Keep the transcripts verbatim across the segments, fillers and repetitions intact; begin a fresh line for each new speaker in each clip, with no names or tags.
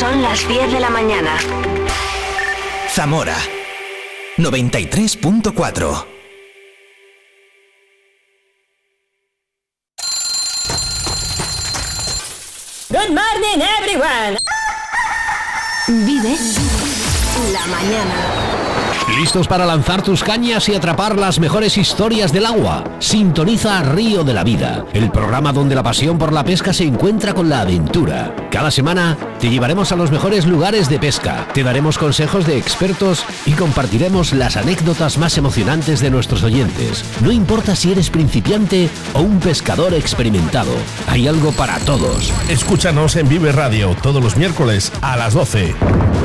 Son las diez de la mañana.
Zamora noventa y tres punto cuatro.
Good morning, everyone.
Vive la mañana.
¿Listos para lanzar tus cañas y atrapar las mejores historias del agua? Sintoniza Río de la Vida, el programa donde la pasión por la pesca se encuentra con la aventura. Cada semana te llevaremos a los mejores lugares de pesca, te daremos consejos de expertos y compartiremos las anécdotas más emocionantes de nuestros oyentes. No importa si eres principiante o un pescador experimentado, hay algo para todos.
Escúchanos en Vive Radio todos los miércoles a las doce.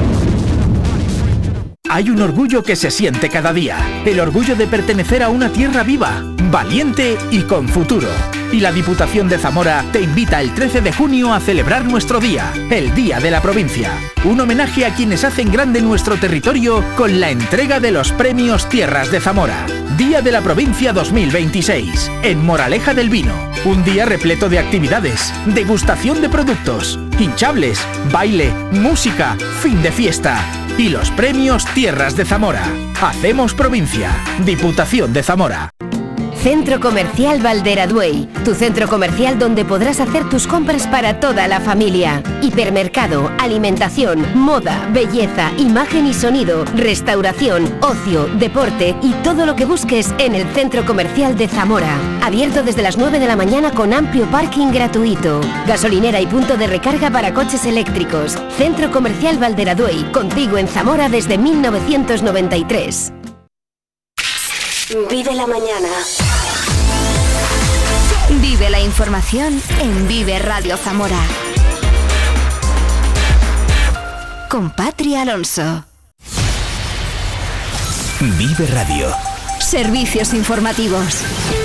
Hay un orgullo que se siente cada día, el orgullo de pertenecer a una tierra viva, valiente y con futuro. Y la Diputación de Zamora te invita el trece de junio a celebrar nuestro día, el Día de la Provincia. Un homenaje a quienes hacen grande nuestro territorio con la entrega de los premios Tierras de Zamora. Día de la Provincia dos mil veintiséis, en Moraleja del Vino. Un día repleto de actividades, degustación de productos, hinchables, baile, música, fin de fiesta. Y los premios Tierras de Zamora. Hacemos provincia. Diputación de Zamora.
Centro Comercial Valderaduey, tu centro comercial donde podrás hacer tus compras para toda la familia. Hipermercado, alimentación, moda, belleza, imagen y sonido, restauración, ocio, deporte y todo lo que busques en el Centro Comercial de Zamora. Abierto desde las nueve de la mañana con amplio parking gratuito. Gasolinera y punto de recarga para coches eléctricos. Centro Comercial Valderaduey, contigo en Zamora desde mil novecientos noventa y tres. Vive la mañana. Vive la información en Vive Radio Zamora. Con Patri Alonso.
Vive Radio.
Servicios informativos.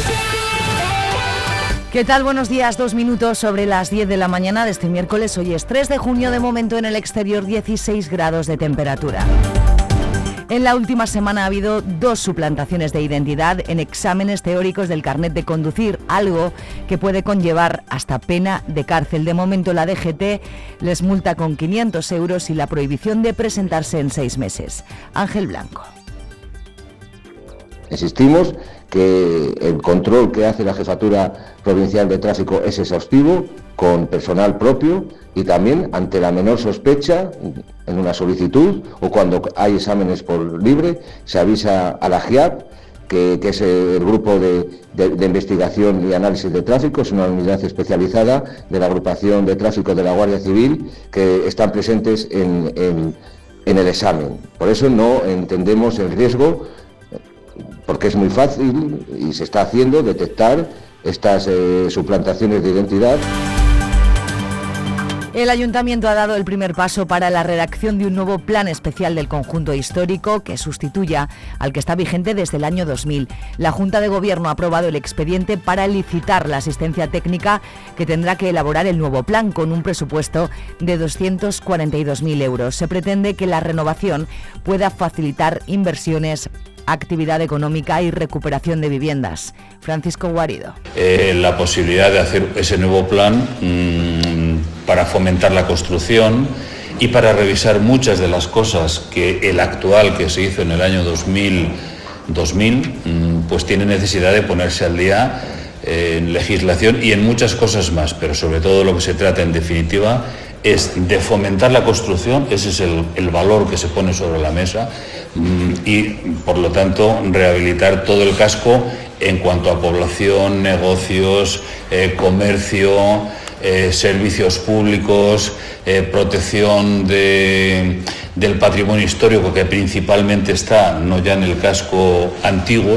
¿Qué tal? Buenos días, dos minutos sobre las diez de la mañana de este miércoles. Hoy es tres de junio, de momento en el exterior dieciséis grados de temperatura. En la última semana ha habido dos suplantaciones de identidad en exámenes teóricos del carnet de conducir, algo que puede conllevar hasta pena de cárcel. De momento la D G T les multa con quinientos euros y la prohibición de presentarse en seis meses. Ángel Blanco.
Insistimos que el control que hace la Jefatura Provincial de Tráfico es exhaustivo, con personal propio y también ante la menor sospecha en una solicitud o cuando hay exámenes por libre se avisa a la G I A P, que, que es el grupo de, de, de investigación y análisis de tráfico, es una unidad especializada de la agrupación de tráfico de la Guardia Civil que están presentes en, en, en el examen. Por eso no entendemos el riesgo, porque es muy fácil y se está haciendo detectar estas eh, suplantaciones de identidad.
El Ayuntamiento ha dado el primer paso para la redacción de un nuevo plan especial del conjunto histórico que sustituya al que está vigente desde el año dos mil. La Junta de Gobierno ha aprobado el expediente para licitar la asistencia técnica que tendrá que elaborar el nuevo plan con un presupuesto de doscientos cuarenta y dos mil euros. Se pretende que la renovación pueda facilitar inversiones, actividad económica y recuperación de viviendas. Francisco Guarido.
Eh, la posibilidad de hacer ese nuevo plan mmm, para fomentar la construcción y para revisar muchas de las cosas que el actual que se hizo en el año dos mil, mmm, pues tiene necesidad de ponerse al día eh, en legislación y en muchas cosas más, pero sobre todo lo que se trata en definitiva es de fomentar la construcción, ese es el, el valor que se pone sobre la mesa, y por lo tanto rehabilitar todo el casco en cuanto a población, negocios, eh, comercio, eh, servicios públicos, eh, protección de, del patrimonio histórico que principalmente está no ya en el casco antiguo,